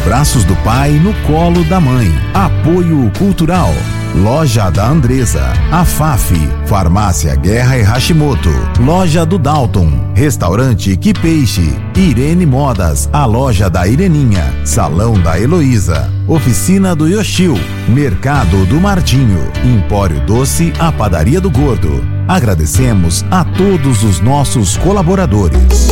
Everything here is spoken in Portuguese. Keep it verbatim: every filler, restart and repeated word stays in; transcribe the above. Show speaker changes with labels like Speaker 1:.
Speaker 1: braços do pai no colo da mãe. Apoio Cultural. Loja da Andresa, a F A F, Farmácia Guerra e Hashimoto, Loja do Dalton, Restaurante Que Peixe, Irene Modas, a Loja da Ireninha, Salão da Heloísa, Oficina do Yoshio, Mercado do Martinho, Empório Doce, a Padaria do Gordo. Agradecemos a todos os nossos colaboradores.